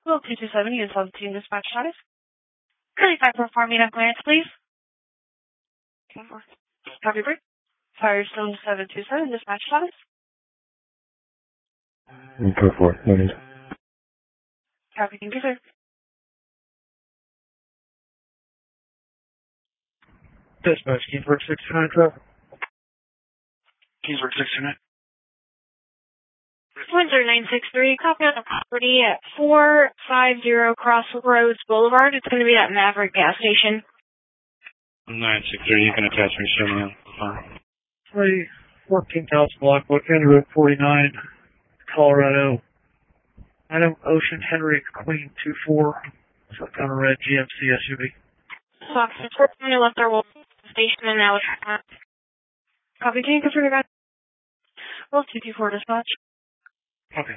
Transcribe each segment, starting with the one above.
Well, 227, you insult team dispatch status. 3544 meet up clearance, please. Copy break. Firestone 727, dispatch status. Go for it. No need. Copy, thank you, sir. Dispatch, Kingsburg 69, traffic. Kingsburg 69. Windsor 963, copy on the property at 450 Crossroads Boulevard. It's going to be at Maverick gas station. 963, you can attach me, show me on the phone. 14,000 Blackwood, County Road 49, Colorado. Item Ocean Henry Queen 24, some kind of red GMC SUV. Fox 4 left our station and now it's copy, can you confirm your guys? Well, 224 dispatch. Okay.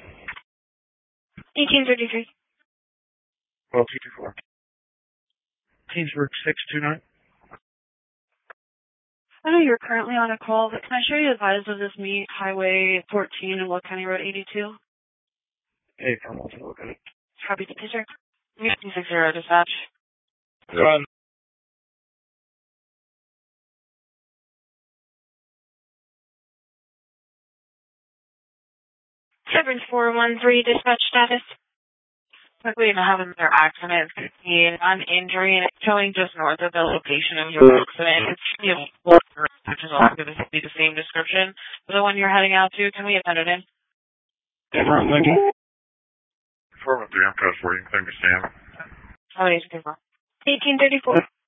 1833. Well, 224. Kingsburg 629. I know you're currently on a call, but can I show you advise of this meet Highway 14 and Will County Road 82? Hey, come on, look at it. Copy, thank you, sir. 1860 dispatch. Run. 7413 dispatch status. Luckily, you have another accident. An injury, and it's showing just north of the location of your accident. It's which is also going to be the same description for the one you're heading out to. Can we attend it in? Everyone, thank you. 413, I'm code 40, claim to Sam. Oh, 1834.